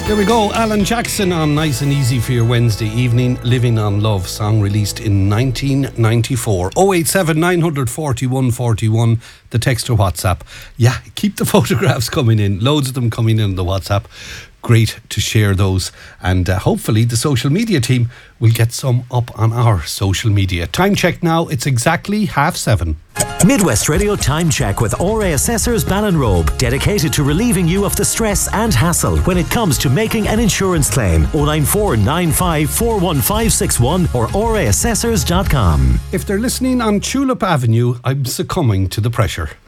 There we go, Alan Jackson on Nice and Easy for your Wednesday evening. Living on Love, song released in 1994. 087 941 41, the text or WhatsApp. Yeah, keep the photographs coming in. Loads of them coming in on the WhatsApp. Great to share those, and hopefully the social media team will get some up on our social media. Time check now, it's exactly 7:30. Midwest Radio Time Check with RA Assessors Ballinrobe, dedicated to relieving you of the stress and hassle when it comes to making an insurance claim. 09495415561 or raassessors.com. If they're listening on Tulip Avenue, I'm succumbing to the pressure.